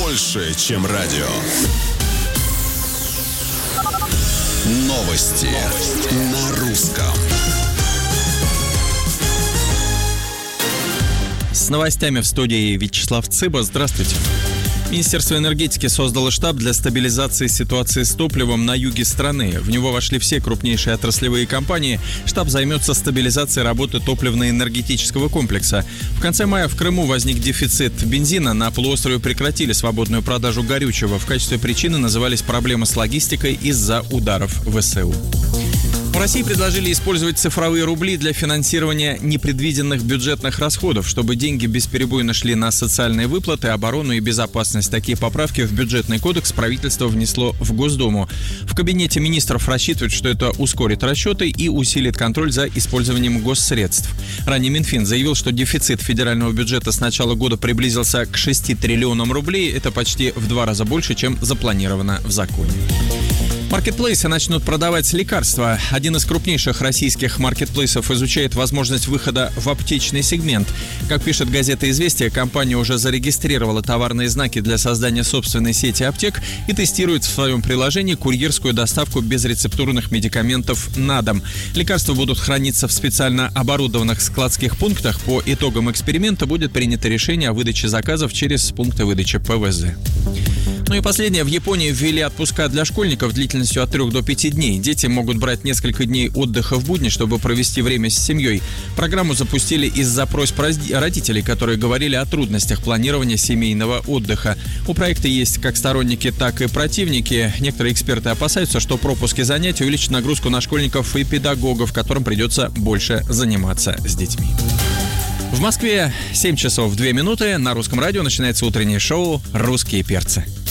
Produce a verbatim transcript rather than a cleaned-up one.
больше, чем радио. Новости на русском. С новостями в студии Вячеслав Цыба. Здравствуйте. Министерство энергетики создало штаб для стабилизации ситуации с топливом на юге страны. В него вошли все крупнейшие отраслевые компании. Штаб займется стабилизацией работы топливно-энергетического комплекса. В конце мая в Крыму возник дефицит бензина. На полуострове прекратили свободную продажу горючего. В качестве причины назывались проблемы с логистикой из-за ударов ВСУ. В России предложили использовать цифровые рубли для финансирования непредвиденных бюджетных расходов, чтобы деньги бесперебойно шли на социальные выплаты, оборону и безопасность. Такие поправки в бюджетный кодекс правительство внесло в Госдуму. В кабинете министров рассчитывают, что это ускорит расчеты и усилит контроль за использованием госсредств. Ранее Минфин заявил, что дефицит федерального бюджета с начала года приблизился к шести триллионам рублей. Это почти в два раза больше, чем запланировано в законе. Маркетплейсы начнут продавать лекарства. Один из крупнейших российских маркетплейсов изучает возможность выхода в аптечный сегмент. Как пишет газета «Известия», компания уже зарегистрировала товарные знаки для создания собственной сети аптек и тестирует в своем приложении курьерскую доставку безрецептурных медикаментов на дом. Лекарства будут храниться в специально оборудованных складских пунктах. По итогам эксперимента будет принято решение о выдаче заказов через пункты выдачи ПВЗ. Ну и последнее. В Японии ввели отпуска для школьников длительностью от трех до пяти дней. Дети могут брать несколько дней отдыха в будни, чтобы провести время с семьей. Программу запустили из-за просьб родителей, которые говорили о трудностях планирования семейного отдыха. У проекта есть как сторонники, так и противники. Некоторые эксперты опасаются, что пропуски занятий увеличат нагрузку на школьников и педагогов, которым придется больше заниматься с детьми. В Москве семь часов две минуты. На Русском радио начинается утреннее шоу «Русские перцы».